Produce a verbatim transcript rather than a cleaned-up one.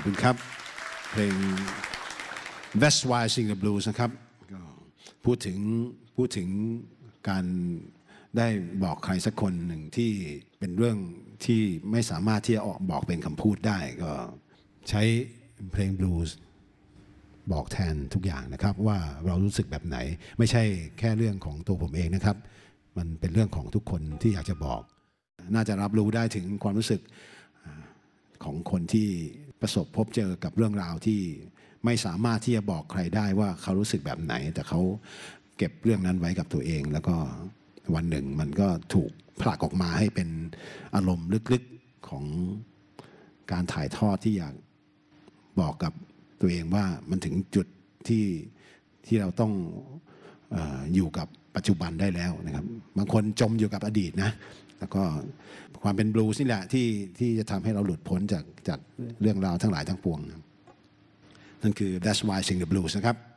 อบคุณครับเพลง That's Why I Sing the Blues นะครับพูดถึงพูดถึงการได้บอกใครสักคนหนึ่งที่เป็นเรื่องที่ไม่สามารถที่จะออกบอกเป็นคำพูดได้ก็ใช้เพลงบลูส์บอกแทนทุกอย่างนะครับว่าเรารู้สึกแบบไหนไม่ใช่แค่เรื่องของตัวผมเองนะครับมันเป็นเรื่องของทุกคนที่อยากจะบอกน่าจะรับรู้ได้ถึงความรู้สึกของคนที่ประสบพบเจอกับเรื่องราวที่ไม่สามารถที่จะบอกใครได้ว่าเขารู้สึกแบบไหนแต่เขาเก็บเรื่องนั้นไว้กับตัวเองแล้วก็วันหนึ่งมันก็ถูกผลักออกมาให้เป็นอารมณ์ลึกๆของการถ่ายทอดที่อยากบอกกับตัวเองว่ามันถึงจุดที่ที่เราต้องเอ่ออยู่กับปัจจุบันได้แล้วนะครับบางคนจมอยู่กับอดีตนะแล้วก็ความเป็นบลูส์นี่แหละที่ที่จะทำให้เราหลุดพ้นจากจากเรื่องราวทั้งหลายทั้งปวงนั่นคือ That's Why I Sing the Blues นะครับ